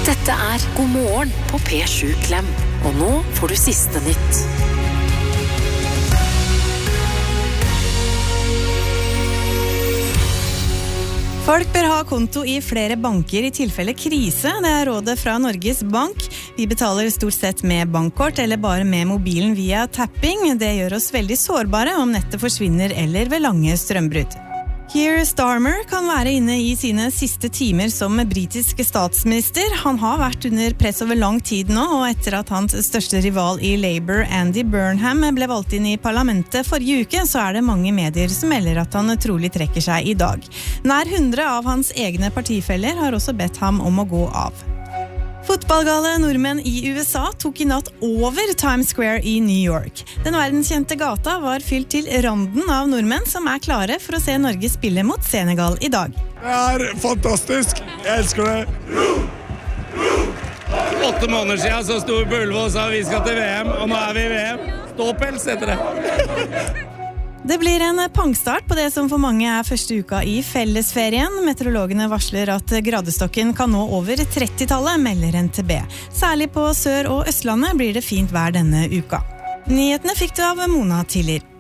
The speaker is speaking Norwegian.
Dette God morgen på P7 Klem. Og nå får du siste nytt. Folk bør ha konto I flere banker I tilfelle krise. Det rådet fra Norges Bank. Vi betaler stort sett med bankkort eller bare med mobilen via tapping. Det gjør oss veldig sårbare om nettet forsvinner eller ved lange strømbrudd. Keir Starmer kan være inne I sine siste timer som britisk statsminister. Han har vært under press over lang tid nå, og etter at hans største rival I Labour, Andy Burnham, ble valgt inn I parlamentet forrige uke, så det mange medier som melder at han trolig trekker seg I dag. Nær 100 av hans egne partifeller har også bedt ham om å gå av. Fotballgale nordmenn I USA tok I natt over Times Square I New York. Den verdenskjente gata var fylt til randen av nordmenn som klare for å se Norge spille mot Senegal I dag. Det fantastisk. Jeg elsker det. 8 måneder siden så sto Bulvo og sa vi skal til VM, og nå vi I VM. Ståpels heter det. Det blir en pangstart på det som for mange første uka I fellesferien. Meteorologene varsler at gradestokken kan nå over 30-tallet, melder NTB. Særlig på Sør- og Østlandet blir det fint vær denne uka. Nyhetene fikk du av Mona Tiller.